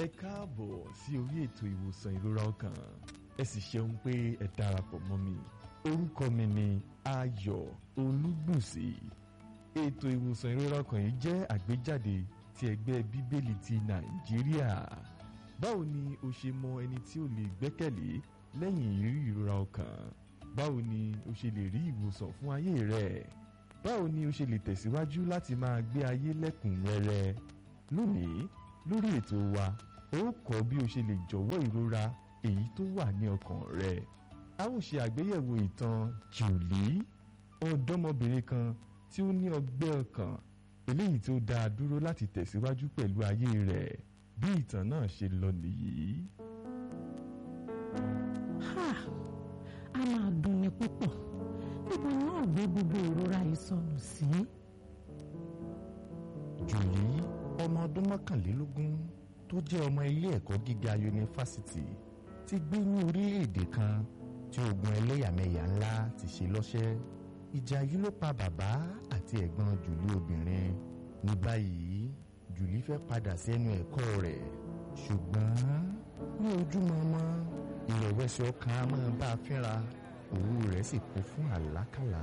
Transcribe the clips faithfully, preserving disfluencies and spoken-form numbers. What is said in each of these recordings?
ẹ káàbọ̀ sí orí ètò ìwòsàn ìrora ọkàn ẹ sì ṣeun pé ẹ darapọ̀ mọ́ mi orúkọ mi ni Ayọ̀ Olúgbùnsì. Ètò ìwòsàn ìrora ọkàn yìí jẹ́ àgbéjáde ti ẹgbẹ́ Bíbélì ti Nàìjíríà. Báwo ni o ṣe mọ ẹni tí o lè gbẹ́kẹ̀lé lẹ́yìn ìrírí ìrora ọkàn? Báwo ni o ṣe lè rí ìwòsàn fún ayé rẹ? Báwo ni o ṣe lè tẹ̀síwájú láti máa gbé ayé lẹ́kùnrẹ́rẹ́? Lónìí lórí ètò wa ó kọ́ bí o ṣe lè jọ̀wọ́ ìrora èyí tó wà ní ọkàn rẹ. A ó ṣe àgbéyẹ̀wò ìtàn Julie, ọ̀dọ́mọbìnrin kan tí ó ní ọgbẹ́ ọkàn eléyìí tó dá a dúró láti tẹ̀síwájú pẹ̀lú ayé rẹ̀. Bí ìtàn náà ṣe lọ nìyí. Ha! A máa dùn ní púpọ̀ nípa náà gbé gbogbo ìrora ìsọnù sí. Julie, ọmọ ọdún mọ́kànlélógún tó jẹ́ ọmọ ilé ẹ̀kọ́ gíga yunifásitì ti gbé ní orílẹ̀-èdè kan tí ogun ẹlẹ́yàmẹ̀yà ńlá ti ṣe lọ́ṣẹ́. Ìjà yìí ló pa bàbá àti ẹ̀gbọ́n Julie obìnrin. Ní báyìí Julie fẹ́ padà sí ẹnu ẹ̀kọ́ rẹ̀, ṣùgbọ́n ní ojúmọmọ ìrẹ̀wẹ̀sì ọkàn á máa bá a fínra, òru rẹ̀ sì kún fún àlákàlà.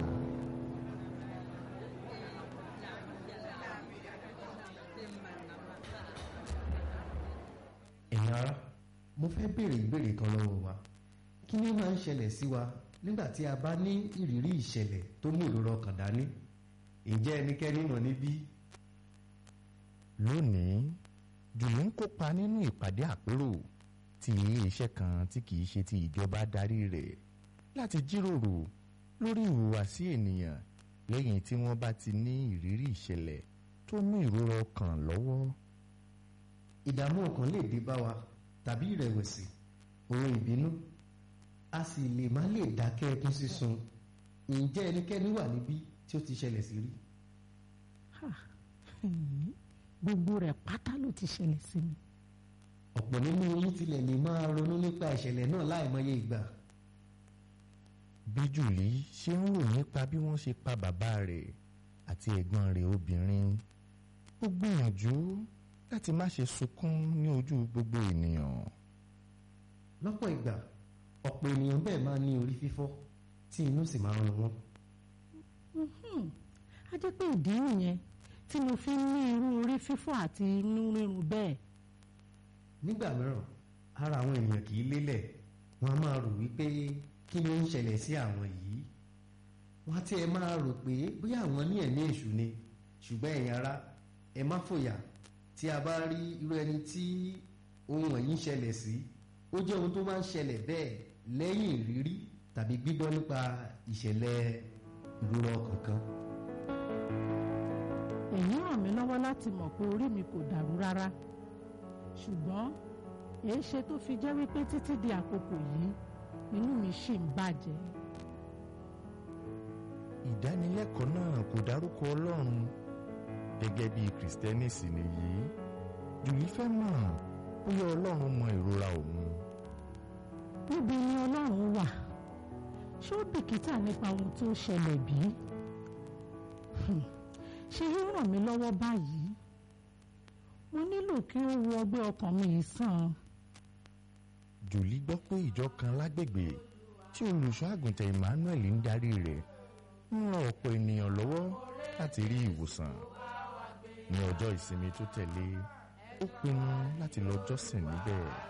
ẹ̀yin ará, mo fẹ́ béèrè ìbéèrè kan lọ́wọ́ wa. Kí ni ó máa ń ṣẹlẹ̀ sí wa nígbà tí a bá ní ìrírí ìṣẹ̀lẹ̀ tó mú ìrora ọkàn dání? Ǹjẹ́ ẹnikẹ́ni mọ̀ níbí? Lónìí Julie ń kópa nínú ìpàdé àpérò tí ilé-iṣẹ́ kan tí kìí ṣe ti ìjọba darí rẹ̀ láti jíròrò lórí ìhùwàsí ènìyàn lẹ́yìn tí wọ́n bá ti ní ìrírí ìṣẹ̀lẹ̀ tó mú ìrora ọkàn lọ́wọ́. Ìdààmú ọkàn lè dé bá wa tàbí ìrẹ̀wẹ̀sì, ohun ìbínú, a sì lè má lè dákẹ́ ẹkún sísun. Ǹjẹ́ ẹnikẹ́ni wà níbí tí ó ti ṣẹlẹ̀ sí rí? Gbogbo rẹ̀ pátá ló ti ṣẹlẹ̀ sí mi. Ọ̀pọ̀ nínú yín tilẹ̀ lè máa ronú nípa ìṣẹ̀lẹ̀ náà láìmọye ìgbà. Bí Julie ṣe ń rò nípa bí wọ́n ṣe pa bàbá rẹ̀ àti ẹ̀gbọ́n rẹ̀ obìnrin, ó gbìyànjú láti má ṣe sunkún ní ojú gbogbo ènìyàn. Lọ́pọ̀ ìgbà ọ̀pọ̀ ènìyàn bẹ́ẹ̀ máa ní orí fífọ́ tí inú sì máa ń run wọ́n. A jẹ́ pé ìdí nìyẹn tí mo fi ń ní irú orí fífọ́ àti inú rírun bẹ́ẹ̀. Nígbà mìíràn ara àwọn ènìyàn kì í lélẹ̀, wọ́n á máa rò wípé kí ni ó ń ṣẹlẹ̀ sí àwọn yìí. Wọ́n á tiẹ̀ máa rò pé bóyá àwọn ní ẹ̀mí èṣù ni. Ṣùgbọ́n ẹ̀yin ará, ẹ má fòyà. Tí a bá rí irú ẹni tí ohun wọ̀nyí ń ṣẹlẹ̀ sí, ó jẹ́ ohun tó máa ń ṣẹlẹ̀ bẹ́ẹ̀ lẹ́yìn ìrírí tàbí gbígbọ́ nípa ìṣẹ̀lẹ̀ ìrora ọkàn kan. Èyí ràn mí lọ́wọ́ láti mọ̀ pé orí mi kò dàrú rárá. Ṣùgbọ́n èé ṣe tó fi jẹ́ wípé títí di àkókò yìí inú mi ṣì ń bàjẹ́. Ìdánilẹ́kọ̀ọ́ náà kò dárúkọ Ọlọ́run. Gẹ́gẹ́ bí Kristẹni sì nìyí, Julie fẹ́ mọ̀ bóyá Ọlọ́run mọ ìrora òun. Níbo ni Ọlọ́run wà? Ṣé ó bìkítà nípa ohun tó ṣẹlẹ̀ bí? Ṣé yóò ràn mí lọ́wọ́ báyìí? Mo nílò kí ó wo ọgbẹ́ ọkàn mi yìí sàn. Julie gbọ́ pé ìjọ kan lágbègbè tí olùṣọ́ àgùntàn Emmanuel ń darí rẹ̀ ń ran ọ̀pọ̀ ènìyàn lọ́wọ́ láti rí ìwòsàn. Ní ọjọ́ ìsinmi tó tẹ̀lé, ó pinnu láti lọ jọ́sìn níbẹ̀.